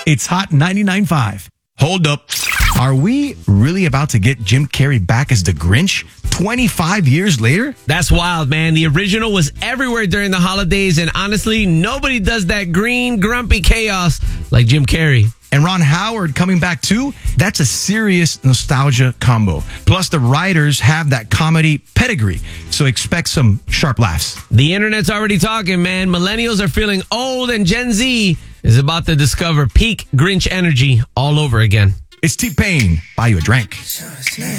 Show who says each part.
Speaker 1: It's Hot 99.5. Hold up. Are we really about to get Jim Carrey back as the Grinch 25 years later?
Speaker 2: That's wild, man. The original was everywhere during the holidays, and honestly, nobody does that green, grumpy chaos like Jim Carrey.
Speaker 1: And Ron Howard coming back too? That's a serious nostalgia combo. Plus, the writers have that comedy pedigree, so expect some sharp laughs.
Speaker 2: The internet's already talking, man. Millennials are feeling old, and Gen Z is about to discover peak Grinch energy all over again.
Speaker 1: It's T-Pain. Buy you a drink.